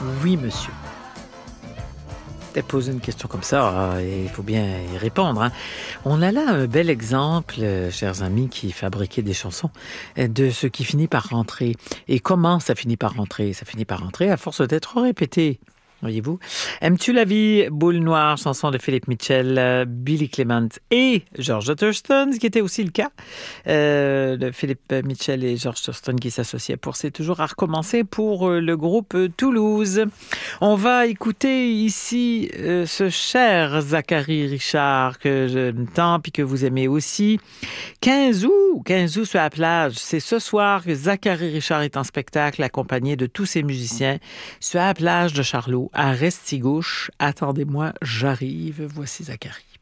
Oui, monsieur. Poser une question comme ça, il faut bien y répondre. Hein. On a là un bel exemple, chers amis, qui fabriquaient des chansons, de ce qui finit par rentrer. Et comment ça finit par rentrer? Ça finit par rentrer à force d'être répété. Voyez-vous? Aimes-tu la vie? Boule noire, chanson de Philippe Mitchell, Billy Clement et George Thurston, ce qui était aussi le cas de Philippe Mitchell et George Thurston qui s'associaient pour C'est toujours à recommencer pour le groupe Toulouse. On va écouter ici ce cher Zachary Richard que j'aime tant puis que vous aimez aussi. 15 août sur la plage. C'est ce soir que Zachary Richard est en spectacle accompagné de tous ses musiciens sur la plage de Charlot à Restigouche. Attendez-moi, j'arrive. Voici Zachary.